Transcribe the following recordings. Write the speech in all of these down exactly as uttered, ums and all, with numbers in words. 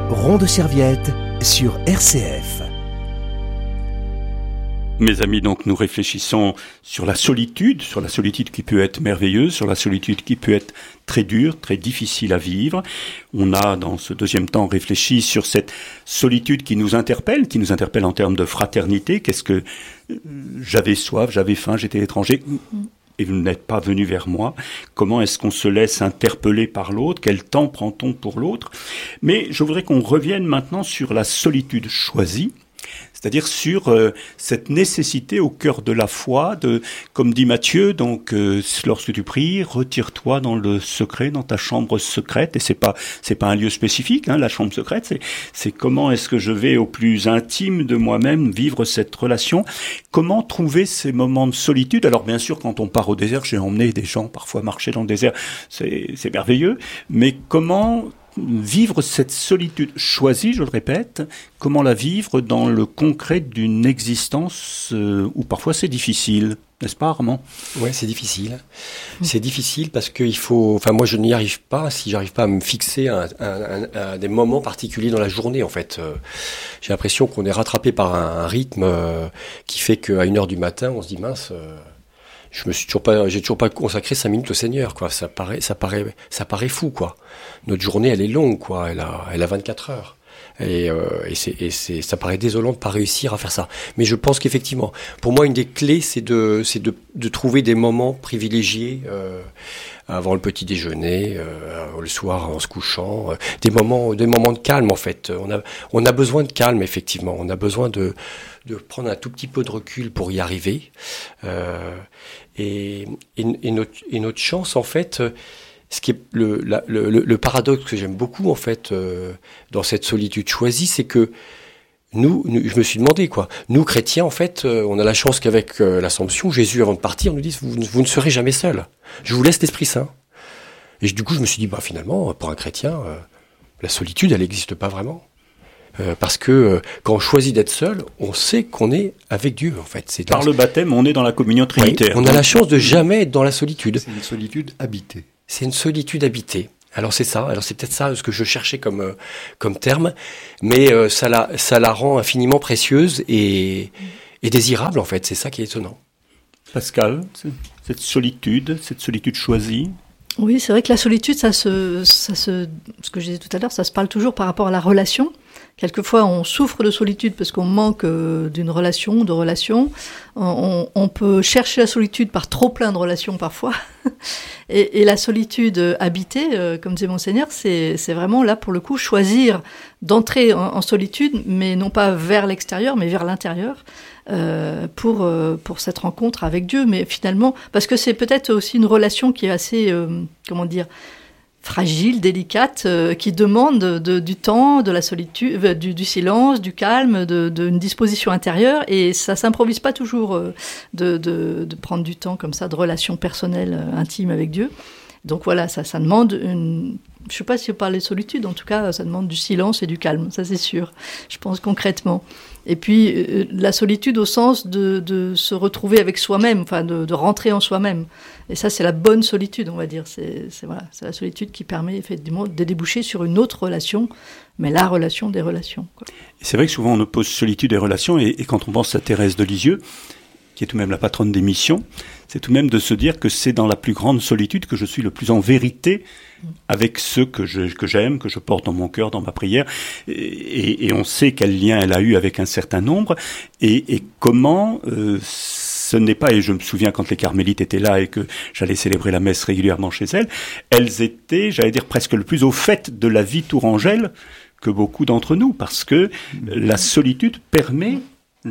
Rond de serviette sur R C F. Mes amis, donc nous réfléchissons sur la solitude, sur la solitude qui peut être merveilleuse, sur la solitude qui peut être très dure, très difficile à vivre. On a dans ce deuxième temps réfléchi sur cette solitude qui nous interpelle, qui nous interpelle en termes de fraternité. Qu'est-ce que euh, j'avais soif, j'avais faim, j'étais étranger et vous n'êtes pas venu vers moi. Comment est-ce qu'on se laisse interpeller par l'autre? Quel temps prend-on pour l'autre? Mais je voudrais qu'on revienne maintenant sur la solitude choisie. C'est-à-dire sur euh, cette nécessité au cœur de la foi, de, comme dit Matthieu, donc euh, lorsque tu pries, retire-toi dans le secret, dans ta chambre secrète. Et c'est pas c'est pas un lieu spécifique, hein, la chambre secrète. C'est c'est comment est-ce que je vais au plus intime de moi-même vivre cette relation. Comment trouver ces moments de solitude? Alors bien sûr, quand on part au désert, j'ai emmené des gens parfois marcher dans le désert, c'est c'est merveilleux. Mais comment vivre cette solitude choisie, je le répète, comment la vivre dans le concret d'une existence euh, où parfois c'est difficile, n'est-ce pas Armand? Ouais, c'est difficile. Mmh. C'est difficile parce qu'il faut. Enfin, moi, je n'y arrive pas si j'arrive pas à me fixer à, à, à, à des moments particuliers dans la journée. En fait, euh, j'ai l'impression qu'on est rattrapé par un, un rythme euh, qui fait qu'à une heure du matin, on se dit mince. Euh, Je me suis toujours pas, j'ai toujours pas consacré cinq minutes au Seigneur, quoi. Ça paraît, ça paraît, ça paraît fou, quoi. Notre journée, elle est longue, quoi. Elle a, elle a vingt-quatre heures. Et, euh, et c'est, et c'est, ça paraît désolant de pas réussir à faire ça. Mais je pense qu'effectivement, pour moi, une des clés, c'est de, c'est de, de trouver des moments privilégiés, euh, avant le petit déjeuner, euh, le soir en se couchant, euh, des moments, des moments de calme, en fait. On a, on a besoin de calme, effectivement. On a besoin de, de prendre un tout petit peu de recul pour y arriver. Euh, et, et, et, notre, et notre chance, en fait, ce qui est le, la, le, le paradoxe que j'aime beaucoup, en fait, euh, dans cette solitude choisie, c'est que nous, nous, je me suis demandé, quoi, nous, chrétiens, en fait, euh, on a la chance qu'avec euh, l'Assomption, Jésus, avant de partir, nous dit, vous, vous ne serez jamais seul. Je vous laisse l'Esprit Saint. Et du coup, je me suis dit, bah, finalement, pour un chrétien, euh, la solitude, elle n'existe pas vraiment. Euh, parce que euh, quand on choisit d'être seul, on sait qu'on est avec Dieu, en fait. C'est Par dans... le baptême, on est dans la communion trinitaire. Oui, on a la chance de jamais être dans la solitude. C'est une solitude habitée. C'est une solitude habitée. Alors c'est ça, alors c'est peut-être ça ce que je cherchais comme euh, comme terme, mais euh, ça la ça la rend infiniment précieuse et et désirable, en fait. C'est ça qui est étonnant. Pascal, cette solitude, cette solitude choisie. Oui, c'est vrai que la solitude, ça se, ça se, ce que je disais tout à l'heure, ça se parle toujours par rapport à la relation. Quelquefois, on souffre de solitude parce qu'on manque euh, d'une relation, de relations. On, on peut chercher la solitude par trop plein de relations parfois. et, et la solitude habitée, euh, comme disait Monseigneur, c'est, c'est vraiment là, pour le coup, choisir d'entrer en, en solitude, mais non pas vers l'extérieur, mais vers l'intérieur. Euh, pour euh, pour cette rencontre avec Dieu, mais finalement parce que c'est peut-être aussi une relation qui est assez euh, comment dire fragile, délicate, euh, qui demande de, du temps, de la solitude, euh, du, du silence, du calme, de, de une disposition intérieure, et ça s'improvise pas toujours euh, de, de de prendre du temps comme ça, de relations personnelles euh, intimes avec Dieu. Donc voilà, ça ça demande une je sais pas si on parle de solitude, en tout cas ça demande du silence et du calme, ça c'est sûr. Je pense concrètement. Et puis, euh, la solitude au sens de, de se retrouver avec soi-même, enfin, de, de rentrer en soi-même. Et ça, c'est la bonne solitude, on va dire. C'est, c'est, voilà, c'est la solitude qui permet, effectivement, de déboucher sur une autre relation, mais la relation des relations, quoi. Et c'est vrai que souvent, on oppose solitude et relation, et, et quand on pense à Thérèse de Lisieux, qui est tout de même la patronne des missions, c'est tout de même de se dire que c'est dans la plus grande solitude que je suis le plus en vérité avec ceux que, je, que j'aime, que je porte dans mon cœur, dans ma prière. Et, et, et on sait quel lien elle a eu avec un certain nombre. Et, et comment euh, ce n'est pas, et je me souviens quand les carmélites étaient là et que j'allais célébrer la messe régulièrement chez elles, elles étaient, j'allais dire, presque le plus au fait de la vie tourangelle que beaucoup d'entre nous, parce que la solitude permet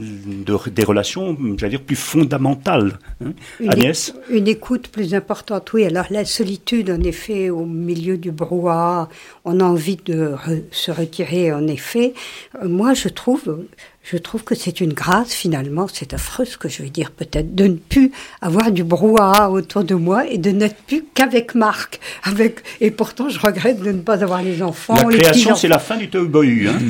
De, des relations, j'allais dire, plus fondamentales. Hein. Une Agnès é- Une écoute plus importante, oui. Alors la solitude, en effet, au milieu du brouhaha, on a envie de re- se retirer, en effet. Euh, moi, je trouve... Je trouve que c'est une grâce, finalement, c'est affreux ce que je vais dire peut-être, de ne plus avoir du brouhaha autour de moi et de n'être plus qu'avec Marc. Avec... Et pourtant, je regrette de ne pas avoir les enfants. La les création, c'est la fin du tohu-bohu. Hein.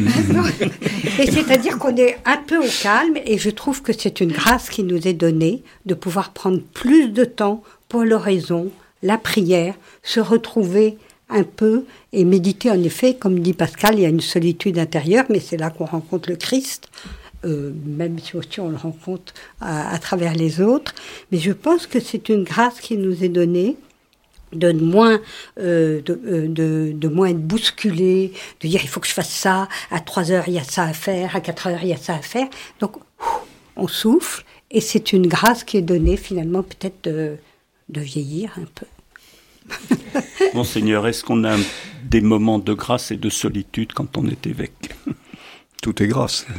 Et c'est-à-dire qu'on est un peu au calme, et je trouve que c'est une grâce qui nous est donnée de pouvoir prendre plus de temps pour l'oraison, la prière, se retrouver un peu et méditer. En effet, comme dit Pascal, il y a une solitude intérieure, mais c'est là qu'on rencontre le Christ, euh, même si aussi on le rencontre à, à travers les autres. Mais je pense que c'est une grâce qui nous est donnée, de moins euh, de, de, de moins être bousculé, de dire il faut que je fasse ça, à trois heures il y a ça à faire, à quatre heures il y a ça à faire. Donc on souffle et c'est une grâce qui est donnée finalement peut-être de, de vieillir un peu. Monseigneur, est-ce qu'on a des moments de grâce et de solitude quand on est évêque ? Tout est grâce.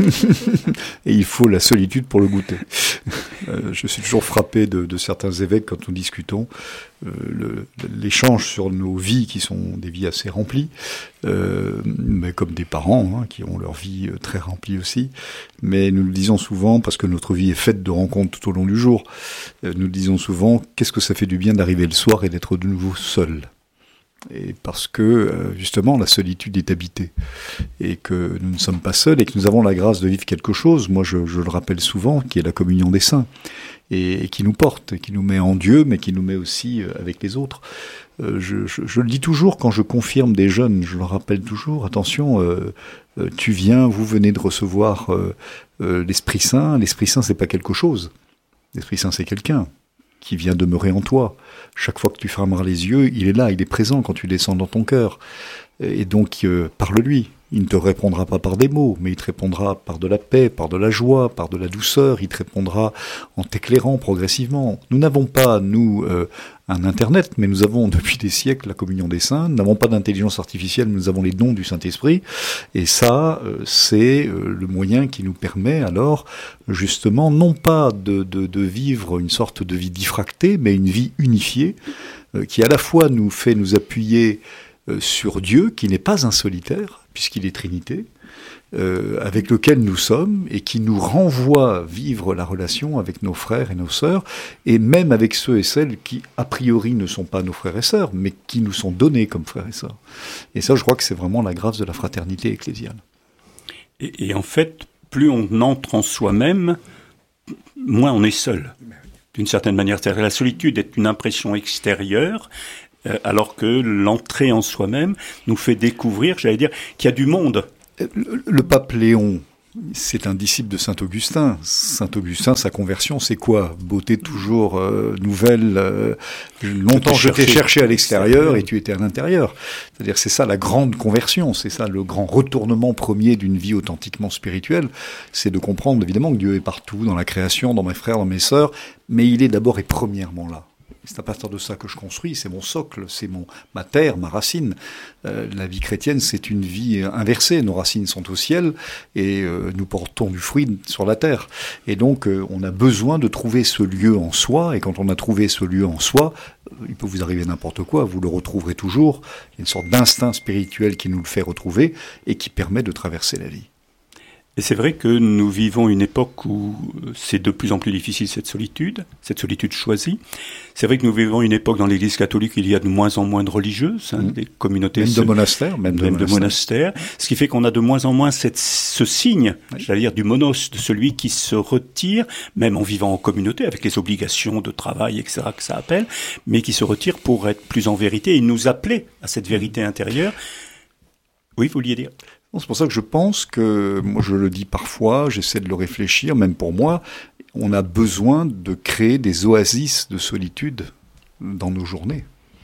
Et il faut la solitude pour le goûter. Euh, je suis toujours frappé de, de certains évêques quand nous discutons. Euh, le, l'échange sur nos vies, qui sont des vies assez remplies, euh, mais comme des parents, hein, qui ont leur vie très remplie aussi. Mais nous le disons souvent, parce que notre vie est faite de rencontres tout au long du jour, euh, nous le disons souvent, qu'est-ce que ça fait du bien d'arriver le soir et d'être de nouveau seul ? Et parce que, justement, la solitude est habitée. Et que nous ne sommes pas seuls et que nous avons la grâce de vivre quelque chose, moi je, je le rappelle souvent, qui est la communion des saints. Et, et qui nous porte, et qui nous met en Dieu, mais qui nous met aussi avec les autres. Euh, je, je, je le dis toujours quand je confirme des jeunes, je leur rappelle toujours, attention, euh, euh, tu viens, vous venez de recevoir euh, euh, l'Esprit Saint. L'Esprit Saint, c'est pas quelque chose. L'Esprit Saint, c'est quelqu'un qui vient demeurer en toi. Chaque fois que tu fermeras les yeux, il est là, il est présent quand tu descends dans ton cœur. Et donc, euh, parle-lui. Il ne te répondra pas par des mots, mais il te répondra par de la paix, par de la joie, par de la douceur. Il te répondra en t'éclairant progressivement. Nous n'avons pas, nous, euh, un Internet, mais nous avons depuis des siècles la communion des saints. Nous n'avons pas d'intelligence artificielle, nous avons les dons du Saint-Esprit. Et ça, euh, c'est euh, le moyen qui nous permet alors, justement, non pas de, de, de vivre une sorte de vie diffractée, mais une vie unifiée, euh, qui à la fois nous fait nous appuyer euh, sur Dieu, qui n'est pas un solitaire, puisqu'il est Trinité, euh, avec lequel nous sommes, et qui nous renvoie à vivre la relation avec nos frères et nos sœurs, et même avec ceux et celles qui, a priori, ne sont pas nos frères et sœurs, mais qui nous sont donnés comme frères et sœurs. Et ça, je crois que c'est vraiment la grâce de la fraternité ecclésiale. Et, et en fait, plus on entre en soi-même, moins on est seul, d'une certaine manière. C'est-à-dire, la solitude est une impression extérieure, alors que l'entrée en soi-même nous fait découvrir, j'allais dire, qu'il y a du monde. Le, le pape Léon, c'est un disciple de saint Augustin. Saint Augustin, sa conversion, c'est quoi ? Beauté toujours euh, nouvelle. Euh, longtemps je t'ai cherché à l'extérieur et tu étais à l'intérieur. C'est-à-dire, c'est ça la grande conversion, c'est ça le grand retournement premier d'une vie authentiquement spirituelle. C'est de comprendre évidemment que Dieu est partout, dans la création, dans mes frères, dans mes sœurs, mais il est d'abord et premièrement là. C'est à partir de ça que je construis, c'est mon socle, c'est mon ma terre, ma racine. Euh, la vie chrétienne, c'est une vie inversée. Nos racines sont au ciel et euh, nous portons du fruit sur la terre. Et donc, euh, on a besoin de trouver ce lieu en soi. Et quand on a trouvé ce lieu en soi, euh, il peut vous arriver n'importe quoi, vous le retrouverez toujours. Il y a une sorte d'instinct spirituel qui nous le fait retrouver et qui permet de traverser la vie. Et c'est vrai que nous vivons une époque où c'est de plus en plus difficile cette solitude, cette solitude choisie. C'est vrai que nous vivons une époque dans l'Église catholique où il y a de moins en moins de religieuses, hein, mmh. des communautés... Même de monastères. Même, de, même monastères. de monastères. Ce qui fait qu'on a de moins en moins cette, ce signe, oui. j'allais dire, du monos, de celui qui se retire, même en vivant en communauté, avec les obligations de travail, et cetera, que ça appelle, mais qui se retire pour être plus en vérité et nous appeler à cette vérité intérieure. Oui, vous vouliez dire ? C'est pour ça que je pense que, moi je le dis parfois, j'essaie de le réfléchir, même pour moi, on a besoin de créer des oasis de solitude dans nos journées.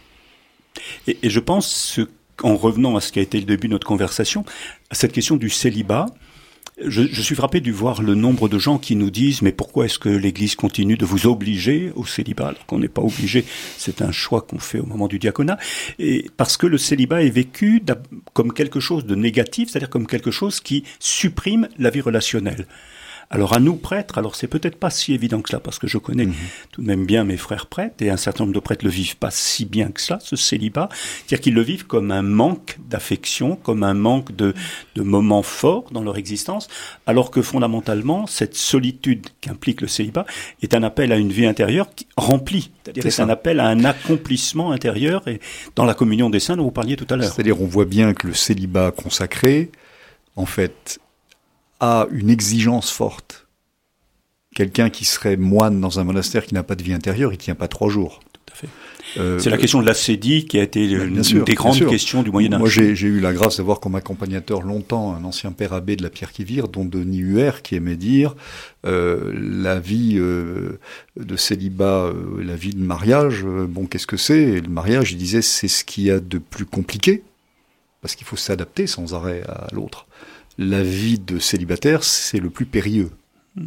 Et, et je pense, en revenant à ce qui a été le début de notre conversation, à cette question du célibat, je, je suis frappé de voir le nombre de gens qui nous disent « Mais pourquoi est-ce que l'Église continue de vous obliger au célibat ?» Alors qu'on n'est pas obligé, c'est un choix qu'on fait au moment du diaconat. Et parce que le célibat est vécu comme quelque chose de négatif, c'est-à-dire comme quelque chose qui supprime la vie relationnelle. Alors à nous prêtres, alors c'est peut-être pas si évident que cela, parce que je connais mmh. tout de même bien mes frères prêtres, et un certain nombre de prêtres le vivent pas si bien que cela, ce célibat, c'est-à-dire qu'ils le vivent comme un manque d'affection, comme un manque de, de moments forts dans leur existence, alors que fondamentalement, cette solitude qu'implique le célibat est un appel à une vie intérieure qui, remplie, c'est-à-dire c'est, c'est un appel à un accomplissement intérieur, et dans la communion des saints dont vous parliez tout à l'heure. C'est-à-dire on voit bien que le célibat consacré, en fait, a une exigence forte. Quelqu'un qui serait moine dans un monastère qui n'a pas de vie intérieure, il tient pas trois jours. à fait. Euh, c'est la question de l'ascédie qui a été une sûr, des grandes questions du Moyen-Âge. Moi, j'ai, j'ai eu la grâce d'avoir comme accompagnateur longtemps un ancien père abbé de la Pierre-qui-Vire, dont Denis Huer, qui aimait dire euh, la vie euh, de célibat, euh, la vie de mariage, euh, bon, qu'est-ce que c'est ? Et le mariage, il disait, c'est ce qu'il y a de plus compliqué, parce qu'il faut s'adapter sans arrêt à l'autre. La vie de célibataire, c'est le plus périlleux. Mmh.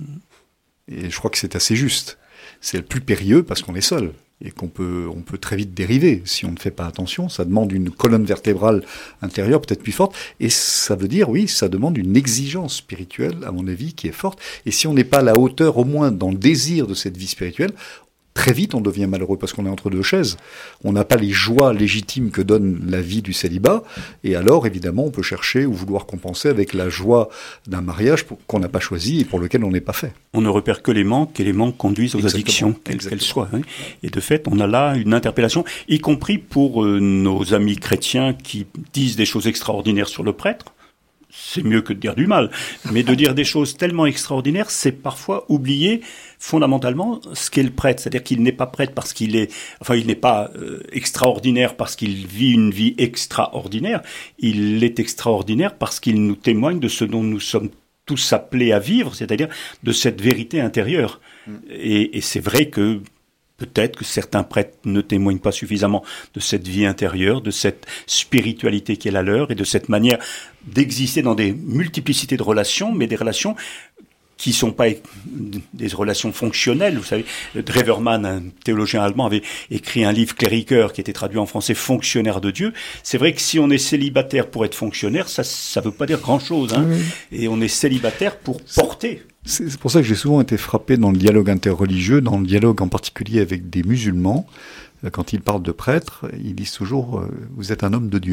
Et je crois que c'est assez juste. C'est le plus périlleux parce qu'on est seul. Et qu'on peut, on peut très vite dériver si on ne fait pas attention. Ça demande une colonne vertébrale intérieure peut-être plus forte. Et ça veut dire, oui, ça demande une exigence spirituelle, à mon avis, qui est forte. Et si on n'est pas à la hauteur, au moins dans le désir de cette vie spirituelle, très vite on devient malheureux parce qu'on est entre deux chaises. On n'a pas les joies légitimes que donne la vie du célibat. Et alors, évidemment, on peut chercher ou vouloir compenser avec la joie d'un mariage pour, qu'on n'a pas choisi et pour lequel on n'est pas fait. On ne repère que les manques et les manques conduisent aux Exactement. addictions, quelles qu'elles soient. Hein. Et de fait, on a là une interpellation, y compris pour euh, nos amis chrétiens qui disent des choses extraordinaires sur le prêtre. C'est mieux que de dire du mal, mais de dire des choses tellement extraordinaires, c'est parfois oublier fondamentalement ce qu'est le prêtre. C'est-à-dire qu'il n'est pas prêtre parce qu'il est, enfin, il n'est pas euh, extraordinaire parce qu'il vit une vie extraordinaire. Il est extraordinaire parce qu'il nous témoigne de ce dont nous sommes tous appelés à vivre, c'est-à-dire de cette vérité intérieure. Mmh. Et, et c'est vrai que peut-être que certains prêtres ne témoignent pas suffisamment de cette vie intérieure, de cette spiritualité qui est la leur et de cette manière d'exister dans des multiplicités de relations, mais des relations qui sont pas des relations fonctionnelles. Vous savez, Drevermann, un théologien allemand, avait écrit un livre Clériqueur qui était traduit en français Fonctionnaire de Dieu. C'est vrai que si on est célibataire pour être fonctionnaire, ça ça veut pas dire grand-chose, hein. Oui. Et on est célibataire pour porter. C'est pour ça que j'ai souvent été frappé dans le dialogue interreligieux, dans le dialogue en particulier avec des musulmans. Quand ils parlent de prêtres, ils disent toujours euh, « vous êtes un homme de Dieu ».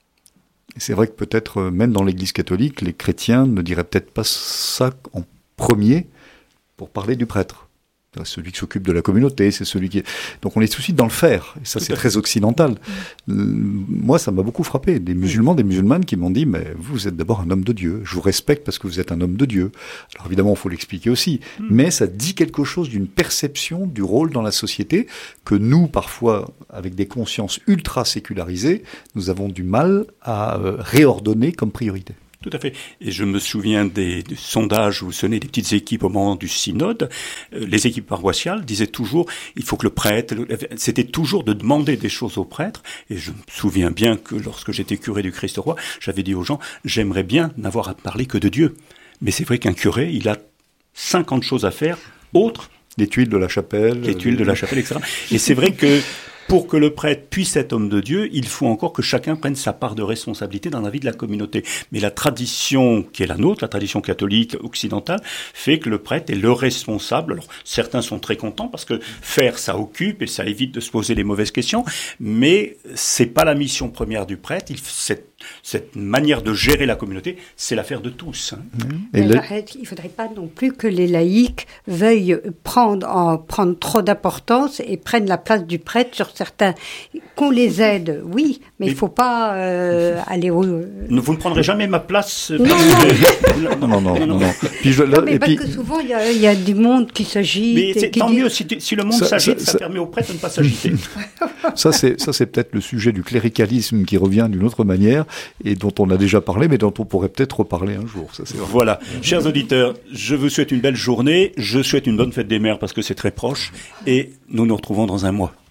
Et c'est vrai que peut-être, euh, même dans l'Église catholique, les chrétiens ne diraient peut-être pas ça en premier pour parler du prêtre. C'est celui qui s'occupe de la communauté, c'est celui qui... Donc on est tout de suite dans le faire, et ça Tout c'est très occidental. Mmh. Moi, ça m'a beaucoup frappé. Des musulmans, des musulmanes qui m'ont dit « mais vous êtes d'abord un homme de Dieu, je vous respecte parce que vous êtes un homme de Dieu ». Alors évidemment, il faut l'expliquer aussi, mmh. mais ça dit quelque chose d'une perception du rôle dans la société que nous, parfois, avec des consciences ultra sécularisées, nous avons du mal à euh, réordonner comme priorité. Tout à fait. Et je me souviens des, des sondages où ce n'est des petites équipes au moment du synode. Euh, les équipes paroissiales disaient toujours, il faut que le prêtre, c'était toujours de demander des choses au prêtre. Et je me souviens bien que lorsque j'étais curé du Christ-Roi, j'avais dit aux gens, j'aimerais bien n'avoir à parler que de Dieu. Mais c'est vrai qu'un curé, il a cinquante choses à faire, autres. Les tuiles de la chapelle. Les tuiles de la chapelle, et cetera. Et c'est vrai que pour que le prêtre puisse être homme de Dieu, il faut encore que chacun prenne sa part de responsabilité dans la vie de la communauté. Mais la tradition qui est la nôtre, la tradition catholique occidentale, fait que le prêtre est le responsable. Alors, certains sont très contents parce que faire, ça occupe et ça évite de se poser les mauvaises questions, mais c'est pas la mission première du prêtre. Il, cette, cette manière de gérer la communauté, c'est l'affaire de tous. Hein. Mmh. Et le... Il ne faudrait pas non plus que les laïcs veuillent prendre, en, prendre trop d'importance et prennent la place du prêtre sur certains, qu'on les aide, oui, mais il ne faut pas euh, aller au... Vous ne prendrez jamais ma place. Non, non, non, non, non, non. Puis je, là, non mais et parce puis... que souvent, il y, y a du monde qui s'agite. Mais c'est qui tant dit... mieux, si, si le monde ça, s'agite, ça, ça, ça permet aux prêtres de ne pas s'agiter. ça, c'est, ça, c'est peut-être le sujet du cléricalisme qui revient d'une autre manière et dont on a déjà parlé, mais dont on pourrait peut-être reparler un jour. Ça, c'est voilà. Chers auditeurs, je vous souhaite une belle journée, je souhaite une bonne fête des mères parce que c'est très proche et nous nous retrouvons dans un mois.